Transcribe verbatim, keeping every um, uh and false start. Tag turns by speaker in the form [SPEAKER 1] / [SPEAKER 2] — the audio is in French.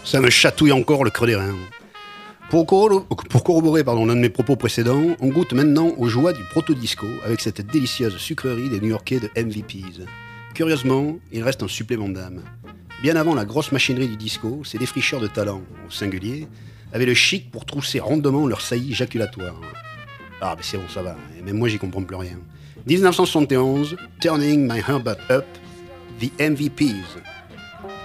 [SPEAKER 1] Ça me chatouille encore le creux des reins. Pour, corro- pour corroborer pardon, l'un de mes propos précédents, on goûte maintenant aux joies du proto-disco avec cette délicieuse sucrerie des New-Yorkais de M V Ps. Curieusement, il reste un supplément d'âme. Bien avant la grosse machinerie du disco, ces défricheurs de talent, au singulier, avaient le chic pour trousser rondement leur saillie jaculatoire. Ah, ben c'est bon, ça va, et même moi j'y comprends plus rien. dix-neuf cent soixante et onze, Turning My Heart Up, The M V Ps.